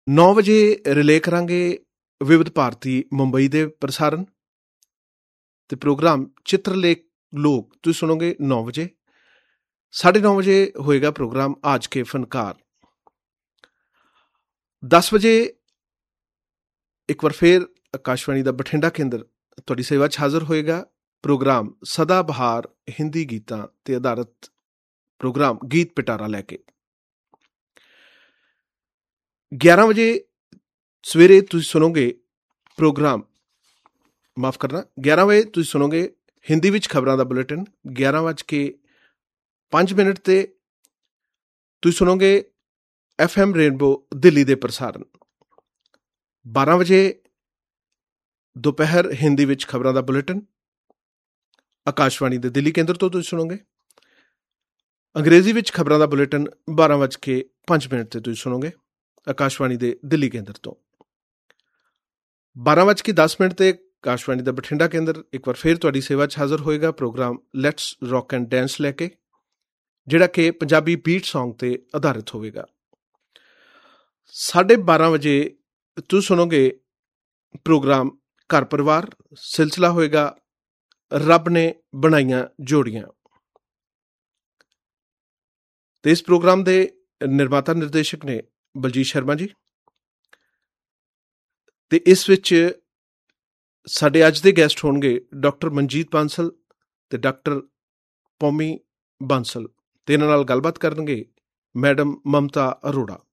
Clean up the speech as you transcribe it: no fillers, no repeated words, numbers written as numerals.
9 ਵਜੇ ਰਿਲੇ ਕਰਾਂਗੇ ਵਿਵਿਧ ਭਾਰਤੀ ਮੁੰਬਈ ਦੇ ਪ੍ਰਸਾਰਣ ਤੇ ਪ੍ਰੋਗਰਾਮ ਚਿੱਤਰਲੇਖ ਲੋਕ ਤੁਸੀਂ ਸੁਣੋਗੇ 9 ਵਜੇ। 9:30 ਵਜੇ ਹੋਏਗਾ ਪ੍ਰੋਗਰਾਮ ਆਜ ਕੇ ਫਨਕਾਰ। 10 ਵਜੇ ਇੱਕ ਵਾਰ ਫੇਰ ਆਕਾਸ਼ਵਾਣੀ ਦਾ ਬਠਿੰਡਾ ਕੇਂਦਰ ਤੁਹਾਡੀ ਸੇਵਾ 'ਚ ਹਾਜ਼ਰ ਹੋਏਗਾ ਪ੍ਰੋਗਰਾਮ ਸਦਾ ਬਹਾਰ ਹਿੰਦੀ ਗੀਤਾਂ ਤੇ ਆਧਾਰਿਤ ਪ੍ਰੋਗਰਾਮ ਗੀਤ ਪਿਟਾਰਾ ਲੈ ਕੇ। 11 ਵਜੇ ਸਵੇਰੇ ਤੁਸੀਂ ਸੁਣੋਗੇ ਪ੍ਰੋਗਰਾਮ 11 ਵਜੇ ਤੁਸੀਂ ਸੁਣੋਗੇ ਹਿੰਦੀ ਵਿੱਚ ਖਬਰਾਂ ਦਾ ਬੁਲੇਟਿਨ। 11:05 ਤੇ ਤੁਸੀਂ ਸੁਣੋਗੇ FM ਰੇਨਬੋ ਦਿੱਲੀ ਦੇ ਪ੍ਰਸਾਰਣ। 12 ਵਜੇ ਦੁਪਹਿਰ ਹਿੰਦੀ ਵਿੱਚ ਖਬਰਾਂ ਦਾ ਬੁਲੇਟਿਨ ਆਕਾਸ਼ਵਾਣੀ ਦੇ ਦਿੱਲੀ ਕੇਂਦਰ ਤੋਂ ਤੁਸੀਂ ਸੁਣੋਗੇ। ਅੰਗਰੇਜ਼ੀ ਵਿੱਚ ਖਬਰਾਂ ਦਾ ਬੁਲੇਟਿਨ 12:05 ਤੇ ਤੁਸੀਂ ਸੁਣੋਗੇ ਆਕਾਸ਼ਵਾਣੀ ਦੇ ਦਿੱਲੀ ਕੇਂਦਰ ਤੋਂ। 12:10 ਤੇ ਆਕਾਸ਼ਵਾਣੀ ਦਾ ਬਠਿੰਡਾ ਕੇਂਦਰ ਇੱਕ ਵਾਰ ਫੇਰ ਤੁਹਾਡੀ ਸੇਵਾ 'ਚ ਹਾਜ਼ਰ ਹੋਏਗਾ programme let's rock and dense ਲੈ ਕੇ, ਜਿਹੜਾ ਕਿ ਪੰਜਾਬੀ ਬੀਟ ਸੌਂਗ ਤੇ ਆਧਾਰਿਤ ਹੋਵੇਗਾ। 12:30 ਵਜੇ ਤੁਸੀਂ ਸੁਣੋਗੇ ਪ੍ਰੋਗਰਾਮ ਘਰ ਪਰਿਵਾਰ। ਸਿਲਸਿਲਾ ਹੋਏਗਾ ਰੱਬ ਨੇ ਬਣਾਈਆਂ ਜੋੜੀਆਂ ਤੇ ਇਸ ਪ੍ਰੋਗਰਾਮ ਦੇ ਨਿਰਮਾਤਾ ਨਿਰਦੇਸ਼ਕ ਨੇ ਬਲਜੀਤ ਸ਼ਰਮਾ ਜੀ ਤੇ ਇਸ ਵਿੱਚ ਸਾਡੇ ਅੱਜ ਦੇ ਗੈਸਟ ਹੋਣਗੇ ਡਾਕਟਰ ਮਨਜੀਤ ਬਾਂਸਲ ਤੇ ਡਾਕਟਰ ਪੌਮੀ ਬਾਂਸਲ ਤੇ ਇਹਨਾਂ ਨਾਲ ਗੱਲਬਾਤ ਕਰਨਗੇ ਮੈਡਮ ਮਮਤਾ ਅਰੋੜਾ।